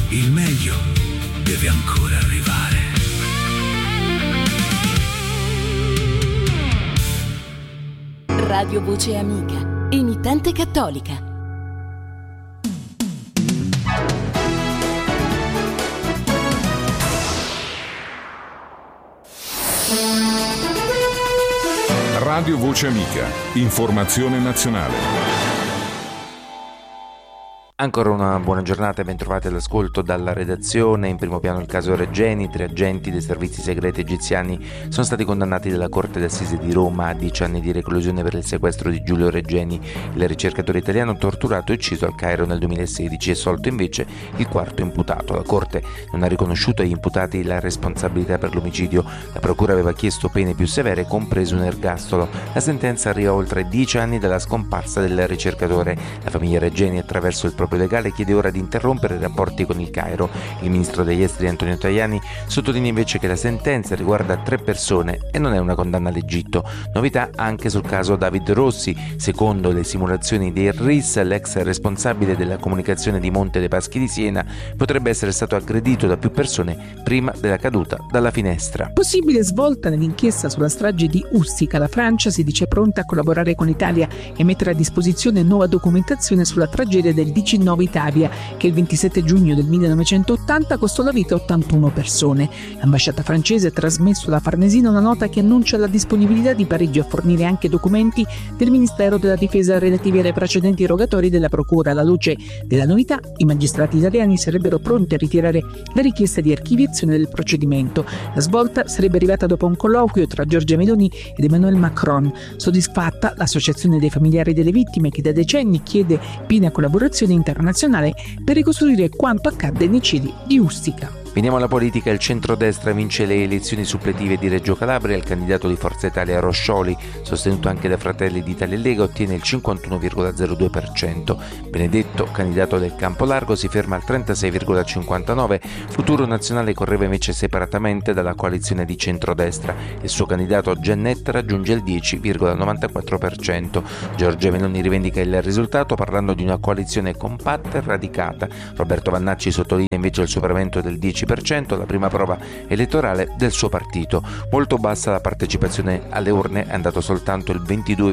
Il meglio deve ancora arrivare. Radio Voce Amica, emittente cattolica. Radio Voce Amica, informazione nazionale. Ancora una buona giornata e ben trovati all'ascolto dalla redazione. In primo piano il caso Regeni. 3 agenti dei servizi segreti egiziani sono stati condannati dalla Corte d'Assise di Roma a 10 anni di reclusione per il sequestro di Giulio Regeni, il ricercatore italiano torturato e ucciso al Cairo nel 2016, e assolto invece il quarto imputato. La Corte non ha riconosciuto agli imputati la responsabilità per l'omicidio. La Procura aveva chiesto pene più severe, compreso un ergastolo. La sentenza arriva oltre 10 anni dalla scomparsa del ricercatore. La famiglia Regeni, attraverso il proprio legale, chiede ora di interrompere i rapporti con il Cairo. Il ministro degli esteri Antonio Tajani sottolinea invece che la sentenza riguarda 3 persone e non è una condanna all'Egitto. Novità anche sul caso David Rossi. Secondo le simulazioni del RIS, l'ex responsabile della comunicazione di Monte dei Paschi di Siena potrebbe essere stato aggredito da più persone prima della caduta dalla finestra. Possibile svolta nell'inchiesta sulla strage di Ustica. La Francia si dice pronta a collaborare con l'Italia e mettere a disposizione nuova documentazione sulla tragedia del 19 Italia, che il 27 giugno del 1980 costò la vita a 81 persone. L'ambasciata francese ha trasmesso alla Farnesina una nota che annuncia la disponibilità di Parigi a fornire anche documenti del Ministero della Difesa relativi alle precedenti rogatori della Procura. Alla luce della novità, i magistrati italiani sarebbero pronti a ritirare la richiesta di archiviazione del procedimento. La svolta sarebbe arrivata dopo un colloquio tra Giorgia Meloni ed Emmanuel Macron. Soddisfatta l'Associazione dei familiari delle vittime, che da decenni chiede piena collaborazione internazionale per ricostruire quanto accadde nei cieli di Ustica. Veniamo alla politica. Il centrodestra vince le elezioni suppletive di Reggio Calabria. Il candidato di Forza Italia Roscioli, sostenuto anche da Fratelli d'Italia e Lega, ottiene il 51,02%. Benedetto, candidato del Campolargo, si ferma al 36,59%. Futuro Nazionale correva invece separatamente dalla coalizione di centrodestra. Il suo candidato Giannetta raggiunge il 10,94%. Giorgia Meloni rivendica il risultato parlando di una coalizione compatta e radicata. Roberto Vannacci sottolinea invece il superamento del 10%, la prima prova elettorale del suo partito. Molto bassa la partecipazione alle urne, è andato soltanto il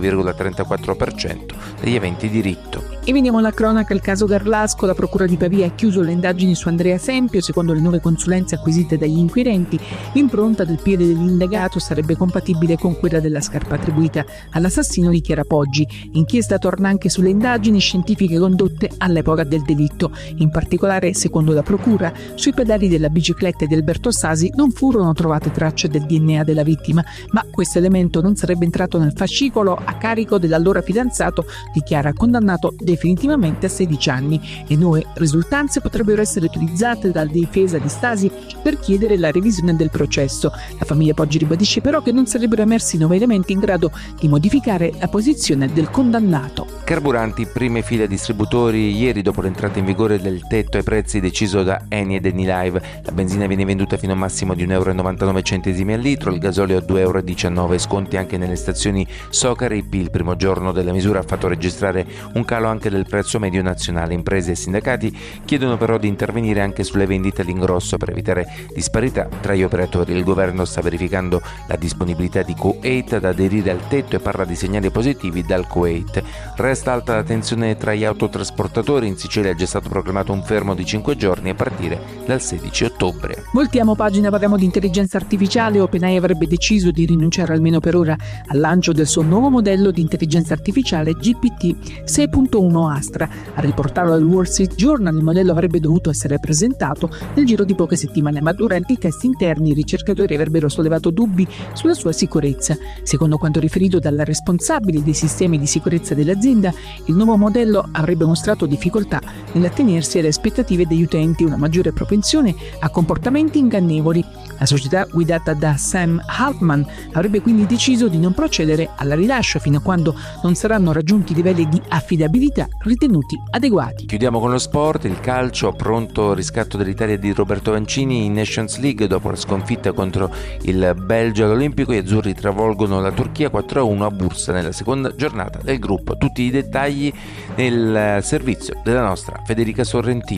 22,34% degli aventi diritto. E veniamo alla cronaca. Il caso Garlasco. La Procura di Pavia ha chiuso le indagini su Andrea Sempio. Secondo le nuove consulenze acquisite dagli inquirenti, l'impronta del piede dell'indagato sarebbe compatibile con quella della scarpa attribuita all'assassino di Chiara Poggi. L'inchiesta torna anche sulle indagini scientifiche condotte all'epoca del delitto. In particolare, secondo la Procura, sui pedali della bicicletta di Alberto Sasi non furono trovate tracce del DNA della vittima, ma questo elemento non sarebbe entrato nel fascicolo a carico dell'allora fidanzato di Chiara, condannato definitivamente a 16 anni. Le nuove risultanze potrebbero essere utilizzate dalla difesa di Stasi per chiedere la revisione del processo. La famiglia Poggi ribadisce però che non sarebbero emersi nuovi elementi in grado di modificare la posizione del condannato. Carburanti, prime file distributori. Ieri, dopo l'entrata in vigore del tetto ai prezzi deciso da Eni ed Enilive, la benzina viene venduta fino a un massimo di 1,99 € al litro, il gasolio a 2,19 €. Sconti anche nelle stazioni Socar e IP. Il primo giorno della misura ha fatto registrare un calo anche del prezzo medio nazionale. Imprese e sindacati chiedono però di intervenire anche sulle vendite all'ingrosso per evitare disparità tra gli operatori. Il governo sta verificando la disponibilità di Kuwait ad aderire al tetto e parla di segnali positivi dal Kuwait. Resta alta la tensione tra gli autotrasportatori. In Sicilia è già stato proclamato un fermo di 5 giorni a partire dal 16 ottobre. Voltiamo pagina, parliamo di intelligenza artificiale. OpenAI avrebbe deciso di rinunciare almeno per ora al lancio del suo nuovo modello di intelligenza artificiale GPT 6.1 Astra. A riportarlo al Wall Street Journal, il modello avrebbe dovuto essere presentato nel giro di poche settimane, ma durante i test interni i ricercatori avrebbero sollevato dubbi sulla sua sicurezza. Secondo quanto riferito dalla responsabile dei sistemi di sicurezza dell'azienda, il nuovo modello avrebbe mostrato difficoltà nell'attenersi alle aspettative degli utenti, una maggiore propensione a comportamenti ingannevoli. La società guidata da Sam Altman avrebbe quindi deciso di non procedere al rilascio fino a quando non saranno raggiunti livelli di affidabilità ritenuti adeguati. Chiudiamo con lo sport. Il calcio, pronto riscatto dell'Italia di Roberto Mancini in Nations League dopo la sconfitta contro il Belgio all'Olimpico. Gli azzurri travolgono la Turchia 4-1 a Bursa nella seconda giornata del gruppo. Tutti i dettagli nel servizio della nostra Federica Sorrentino.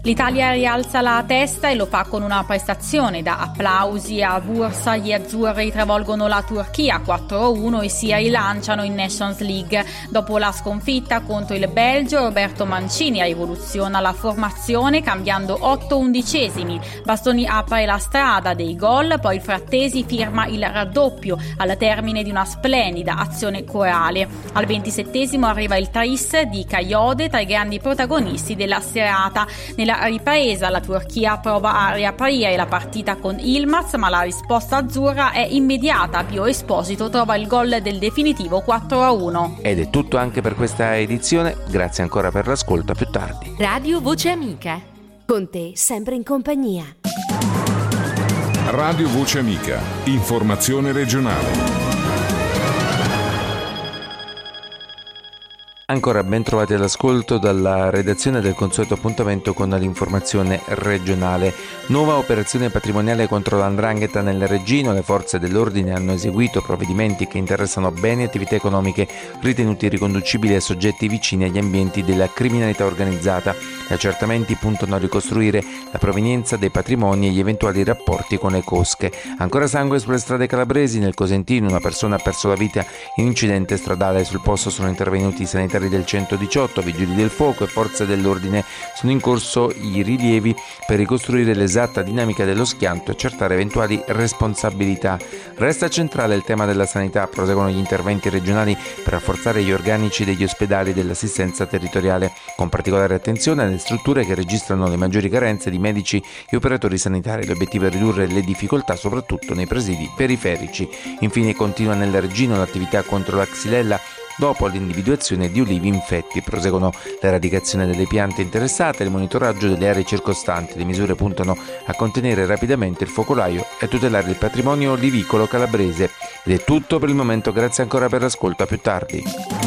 L'Italia rialza la testa e lo fa con una prestazione da applausi a Bursa. Gli azzurri travolgono la Turchia 4-1 e si rilanciano in Nations League. Dopo la sconfitta contro il Belgio, Roberto Mancini rivoluziona la formazione cambiando 8 undicesimi. Bastoni apre la strada dei gol, poi il Frattesi firma il raddoppio al termine di una splendida azione corale. Al 27esimo arriva il tris di Kayode, tra i grandi protagonisti della serata. Nella ripresa la Turchia prova a riaprire la partita con Yilmaz, ma la risposta azzurra è immediata. Pio Esposito trova il gol del definitivo 4-1. Ed è tutto anche per questa edizione, grazie ancora per l'ascolto, a più tardi. Radio Voce Amica, con te sempre in compagnia. Radio Voce Amica, informazione regionale. Ancora ben trovati all'ascolto dalla redazione del consueto appuntamento con l'informazione regionale. Nuova operazione patrimoniale contro l''ndrangheta nel Reggino. Le forze dell'ordine hanno eseguito provvedimenti che interessano beni e attività economiche ritenuti riconducibili a soggetti vicini agli ambienti della criminalità organizzata. Gli accertamenti puntano a ricostruire la provenienza dei patrimoni e gli eventuali rapporti con le cosche. Ancora sangue sulle strade calabresi. Nel Cosentino una persona ha perso la vita in incidente stradale. Sul posto sono intervenuti i sanitari del 118, vigili del fuoco e forze dell'ordine. Sono in corso i rilievi per ricostruire l'esatta dinamica dello schianto e accertare eventuali responsabilità. Resta centrale il tema della sanità. Proseguono gli interventi regionali per rafforzare gli organici degli ospedali e dell'assistenza territoriale, con particolare attenzione alle strutture che registrano le maggiori carenze di medici e operatori sanitari. L'obiettivo è ridurre le difficoltà soprattutto nei presidi periferici. Infine continua nel Reggino l'attività contro la xylella. Dopo l'individuazione di ulivi infetti, proseguono l'eradicazione delle piante interessate e il monitoraggio delle aree circostanti. Le misure puntano a contenere rapidamente il focolaio e a tutelare il patrimonio olivicolo calabrese. Ed è tutto per il momento, grazie ancora per l'ascolto, a più tardi.